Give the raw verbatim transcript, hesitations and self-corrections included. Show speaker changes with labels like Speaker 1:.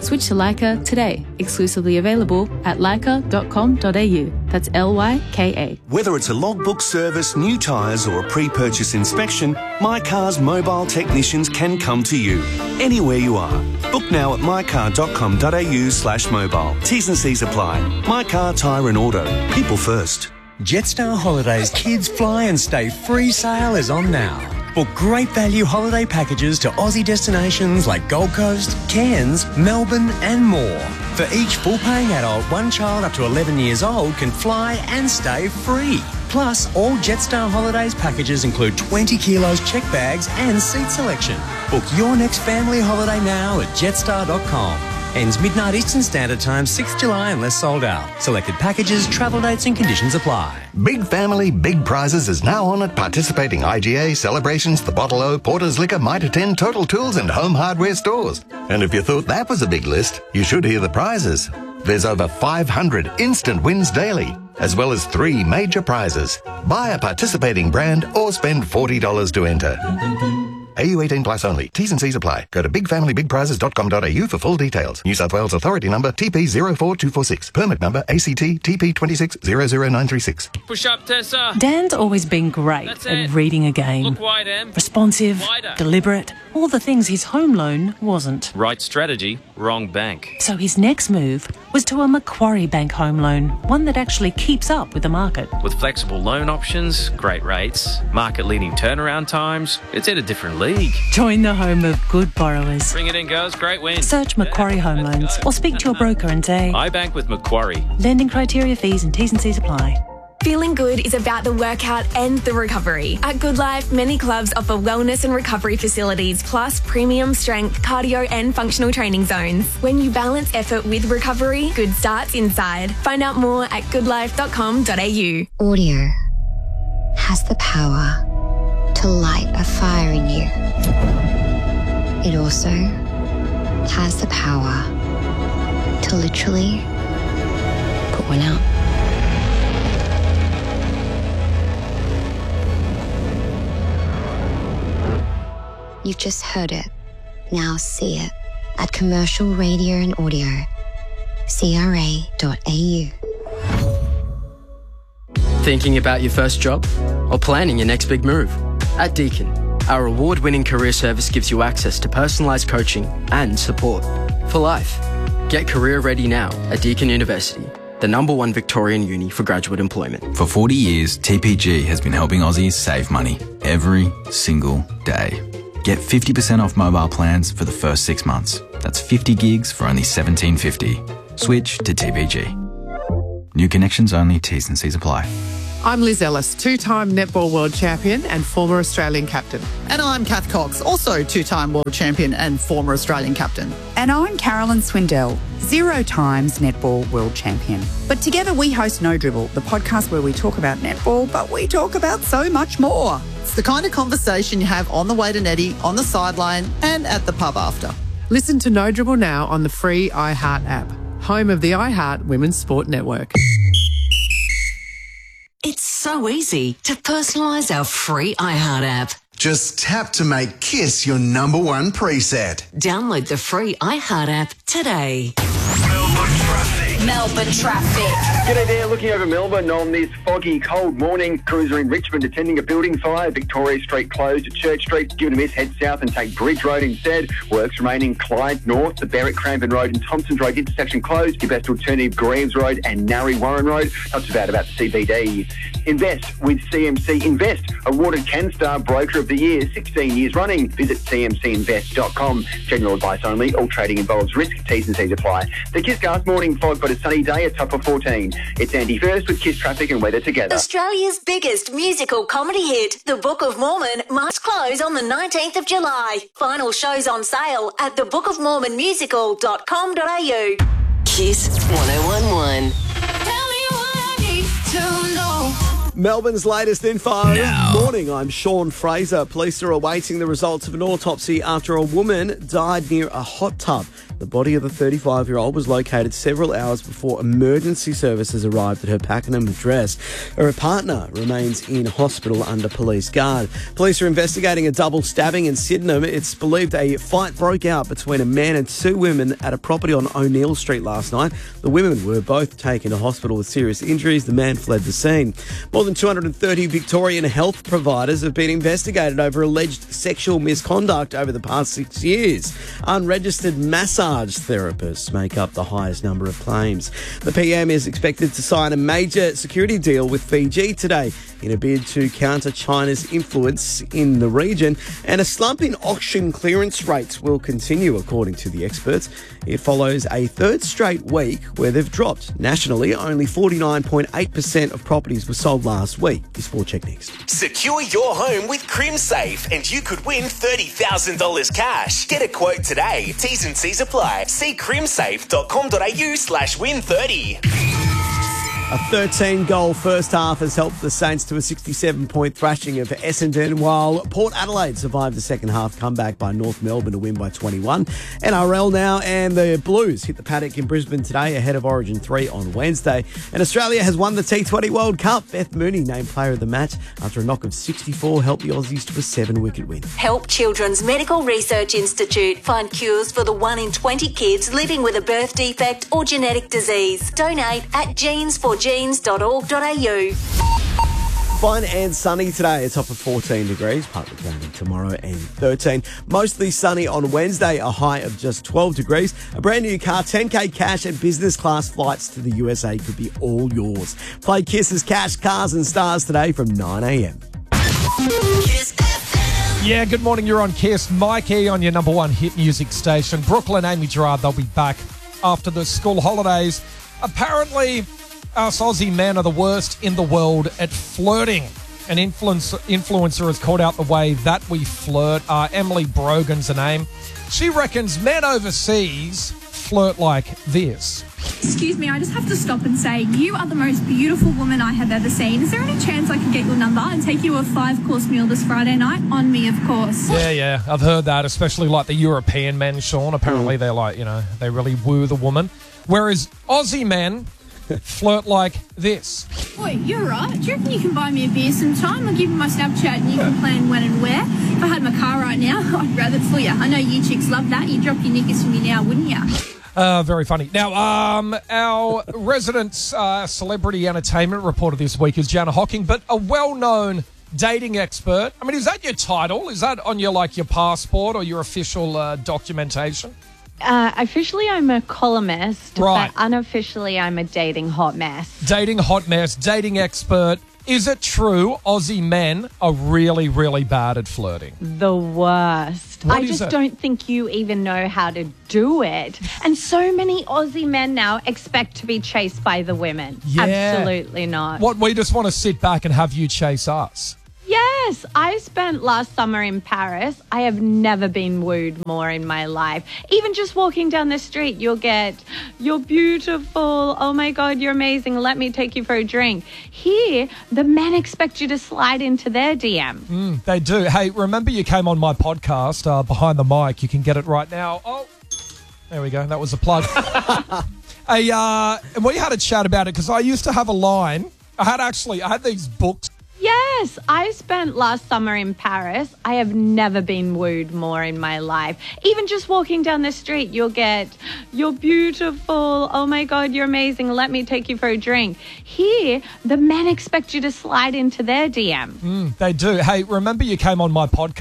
Speaker 1: Switch to Leica today. Exclusively available at leica dot com dot a u. That's L Y K A.
Speaker 2: Whether it's a logbook service, new tyres or a pre-purchase inspection, My Car's mobile technicians can come to you anywhere you are. Book now at mycar dot com dot a u slash mobile. T's and C's apply. My Car, Tyre and Auto. People first.
Speaker 3: Jetstar Holidays Kids Fly and Stay free sale is on now. Book great value holiday packages to Aussie destinations like Gold Coast, Cairns, Melbourne and more. For each full-paying adult, one child up to eleven years old can fly and stay free. Plus, all Jetstar Holidays packages include twenty kilos check bags and seat selection. Book your next family holiday now at jetstar dot com. Ends midnight Eastern Standard Time, sixth of July unless sold out. Selected packages, travel dates and conditions apply.
Speaker 4: Big Family, Big Prizes is now on at participating I G A, Celebrations, The Bottle O, Porter's Liquor, Mitre ten, Total Tools and Home Hardware stores. And if you thought that was a big list, you should hear the prizes. There's over five hundred instant wins daily, as well as three major prizes. Buy a participating brand or spend forty dollars to enter. A U eighteen plus only. T's and C's apply. Go to big family big prizes dot com dot a u for full details. New South Wales Authority number T P zero four two four six. Permit number A C T T P two six zero zero nine three six.
Speaker 5: Push up, Tessa.
Speaker 6: Dan's always been great
Speaker 5: That's
Speaker 6: at
Speaker 5: it.
Speaker 6: reading a game.
Speaker 5: Look wide, Em.
Speaker 6: Responsive,
Speaker 5: Wider.
Speaker 6: deliberate, all the things his home loan wasn't.
Speaker 5: Right strategy, wrong bank.
Speaker 6: So his next move was to a Macquarie Bank home loan, one that actually keeps up with the market.
Speaker 5: With flexible loan options, great rates, market-leading turnaround times, it's in a different league.
Speaker 6: Join the home of good borrowers.
Speaker 5: Bring it in, girls. Great win.
Speaker 6: Search Macquarie Home Loans or speak to your broker and say,
Speaker 5: I bank with Macquarie.
Speaker 6: lending criteria, fees and T's and C's apply.
Speaker 7: Feeling good is about the workout and the recovery. At Good Life, many clubs offer wellness and recovery facilities, plus premium strength, cardio and functional training zones. When you balance effort with recovery, good starts inside. Find out more at good life dot com dot a u.
Speaker 8: Audio has the power to light a fire in you. It also has the power to literally put one out. You've just heard it. Now see it at Commercial Radio and Audio. C R A dot A U.
Speaker 9: Thinking about your first job? Or planning your next big move? At Deakin, our award-winning career service gives you access to personalised coaching and support for life. Get career ready now at Deakin University, the number one Victorian uni for graduate employment.
Speaker 10: For forty years, T P G has been helping Aussies save money every single day. Get fifty percent off mobile plans for the first six months. That's fifty gigs for only seventeen fifty. Switch to T P G. New connections only, T's and C's apply.
Speaker 11: I'm Liz Ellis, two-time netball world champion and former Australian captain.
Speaker 12: And I'm Kath Cox, also two-time world champion and former Australian captain.
Speaker 13: And I'm Carolyn Swindell, zero times netball world champion. But together we host No Dribble, the podcast where we talk about netball, but we talk about so much more.
Speaker 12: It's the kind of conversation you have on the way to Netty, on the sideline and at the pub after.
Speaker 11: Listen to No Dribble now on the free iHeart app, home of the iHeart Women's Sport Network.
Speaker 14: It's so easy to personalise our free iHeart app.
Speaker 15: Just tap to make KISS your number one preset.
Speaker 14: Download the free iHeart app today.
Speaker 16: Melbourne traffic. G'day there, looking over Melbourne on this foggy, cold morning. Crews are in Richmond attending a building fire. Victoria Street closed at Church Street. Give it a miss, head south and take Bridge Road instead. Works remaining Clyde North, the Berwick Cranbourne Road and Thompson's Road intersection closed. Your best alternative, Greaves Road and Narry Warren Road. Not too bad about the C B D. Invest with C M C Invest, awarded CanStar Broker of the Year, sixteen years running. Visit c m c invest dot com. General advice only. All trading involves risk. T's and C's apply. The KISS morning fog, but a sunny day, a top of fourteen. It's Andy First with KISS traffic and weather together.
Speaker 14: Australia's biggest musical comedy hit, The Book of Mormon, must close on the nineteenth of July. Final shows on sale at the book of mormon musical dot com dot a u. KISS one oh one one.
Speaker 16: Tell me what I need to know.
Speaker 17: Melbourne's latest info. Now. Morning, I'm Sean Fraser. Police are awaiting the results of an autopsy after a woman died near a hot tub. The body of the thirty-five-year-old was located several hours before emergency services arrived at her Pakenham address. Her partner remains in hospital under police guard. Police are investigating a double stabbing in Sydenham. It's believed a fight broke out between a man and two women at a property on O'Neill Street last night. The women were both taken to hospital with serious injuries. The man fled the scene. More than two hundred thirty Victorian health providers have been investigated over alleged sexual misconduct over the past six years. Unregistered massage therapists make up the highest number of claims. The P M is expected to sign a major security deal with Fiji today in a bid to counter China's influence in the region, and a slump in auction clearance rates will continue, according to the experts. It follows a third straight week where they've dropped. Nationally, only forty-nine point eight percent of properties were sold last week. Is Sport Check next.
Speaker 18: Secure your home with CrimSafe and you could win thirty thousand dollars cash. Get a quote today. T's and C's apply. See crimsafe.com.au slash win 30.
Speaker 17: A thirteen-goal first half has helped the Saints to a sixty-seven point thrashing of Essendon, while Port Adelaide survived the second half comeback by North Melbourne to win by twenty-one. N R L now, and the Blues hit the paddock in Brisbane today ahead of Origin three on Wednesday. And Australia has won the T twenty World Cup. Beth Mooney named player of the match after a knock of sixty-four helped the Aussies to a seven-wicket win.
Speaker 14: Help Children's Medical Research Institute find cures for the one in twenty kids living with a birth defect or genetic disease. Donate at genes for genes dot org dot a u.
Speaker 17: Fine and sunny today. A top of fourteen degrees, partly cloudy tomorrow and thirteen. Mostly sunny on Wednesday, a high of just twelve degrees. A brand new car, ten K cash and business class flights to the U S A could be all yours. Play Kiss's Cash, Cars and Stars today from nine a.m.
Speaker 19: Yeah, good morning. You're on Kiss. Mikey on your number one hit music station. Brooklyn, Amy Gerard, they'll be back after the school holidays. Apparently, us Aussie men are the worst in the world at flirting. An influence, influencer has called out the way that we flirt. Uh, Emily Brogan's the name. She reckons men overseas flirt like this.
Speaker 20: Excuse me, I just have to stop and say, you are the most beautiful woman I have ever seen. Is there any chance I can get your number and take you a five-course meal this Friday night? On me, of course.
Speaker 19: Yeah, yeah, I've heard that, especially like the European men, Sean. Apparently mm. they're like, you know, they really woo the woman. Whereas Aussie men flirt like this.
Speaker 20: Boy, you're right. Do you reckon you can buy me a beer sometime? I'll give you my Snapchat and you can plan when and where. If I had my car right now, I'd grab it for you. I know you chicks love that. You'd drop your knickers for me now, wouldn't you?
Speaker 19: Uh, very funny. Now, um, our resident uh, celebrity entertainment reporter this week is Jana Hocking, but a well-known dating expert. I mean, is that your title? Is that on your, like, your passport or your official uh, documentation?
Speaker 21: Uh, officially, I'm a columnist,
Speaker 19: right.
Speaker 21: But unofficially, I'm a dating hot mess.
Speaker 19: Dating hot mess, dating expert. Is it true Aussie men are really, really bad at flirting?
Speaker 21: The worst.
Speaker 19: What
Speaker 21: I
Speaker 19: is
Speaker 21: just
Speaker 19: it?
Speaker 21: don't think you even know how to do it. And so many Aussie men now expect to be chased by the women.
Speaker 19: Yeah.
Speaker 21: Absolutely not.
Speaker 19: What, we just want to sit back and have you chase us?
Speaker 21: Yes, I spent last summer in Paris. I have never been wooed more in my life. Even just walking down the street, you'll get, you're beautiful. Oh my God, you're amazing. Let me take you for a drink. Here, the men expect you to slide into their D M.
Speaker 19: Mm, they do. Hey, remember you came on my podcast, uh, Behind the Mic. You can get it right now. Oh, there we go. That was a plug. hey, uh, and we had a chat about it because I used to have a line. I had actually, I had these books.
Speaker 21: Yes, I spent last summer in Paris. I have never been wooed more in my life. Even just walking down the street, you'll get, you're beautiful. Oh my God, you're amazing. Let me take you for a drink. Here, the men expect you to slide into their D M.
Speaker 19: Mm, they do. Hey, remember you came on my podcast.